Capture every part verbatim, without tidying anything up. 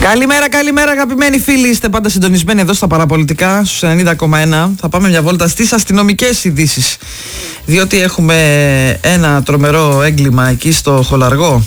Καλημέρα, καλημέρα αγαπημένοι φίλοι. Είστε πάντα συντονισμένοι εδώ στα παραπολιτικά στους ενενήντα κόμμα ένα. Θα πάμε μια βόλτα στις αστυνομικές ειδήσεις, διότι έχουμε ένα τρομερό έγκλημα εκεί στο Χολαργό.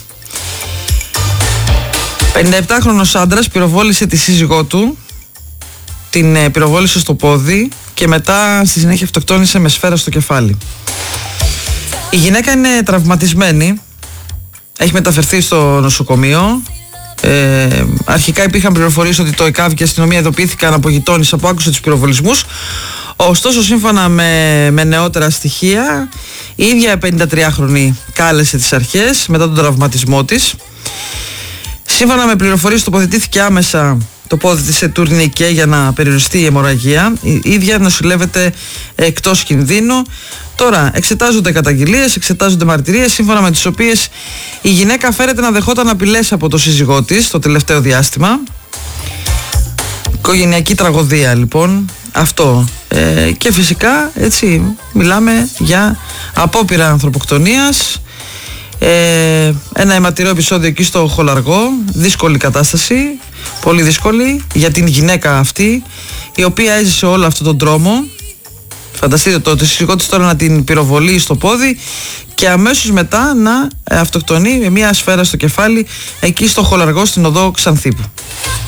πενηνταεπτάχρονος άντρας πυροβόλησε τη σύζυγό του, την πυροβόλησε στο πόδι και μετά στη συνέχεια αυτοκτόνησε με σφαίρα στο κεφάλι. Η γυναίκα είναι τραυματισμένη, έχει μεταφερθεί στο νοσοκομείο. Ε, αρχικά υπήρχαν πληροφορίες ότι το ΕΚΑΒ και η αστυνομία ειδοποιήθηκαν από γειτόνισσα που άκουσε τους πυροβολισμούς. Ωστόσο, σύμφωνα με, με νεότερα στοιχεία, η ίδια πενηντατριάχρονη κάλεσε τις αρχές μετά τον τραυματισμό της. Σύμφωνα με πληροφορίες, τοποθετήθηκε άμεσα το πόδι της σε τουρνικέ για να περιοριστεί η αιμορραγία. Η ίδια νοσηλεύεται εκτός κινδύνου. Τώρα εξετάζονται καταγγελίες, εξετάζονται μαρτυρίες, σύμφωνα με τις οποίες η γυναίκα φέρεται να δεχόταν απειλές από το σύζυγό της το τελευταίο διάστημα. Οικογενειακή τραγωδία λοιπόν αυτό. Ε, και φυσικά έτσι μιλάμε για απόπειρα ανθρωποκτονίας. Ε, ένα αιματηρό επεισόδιο εκεί στο Χολαργό. Δύσκολη κατάσταση, πολύ δύσκολη για την γυναίκα αυτή, η οποία έζησε όλο αυτόν τον τρόμο. Φανταστείτε το, το σύζυγό της τώρα να την πυροβολεί στο πόδι και αμέσως μετά να αυτοκτονεί με μια σφαίρα στο κεφάλι εκεί στο Χολαργό στην οδό Ξανθήπου.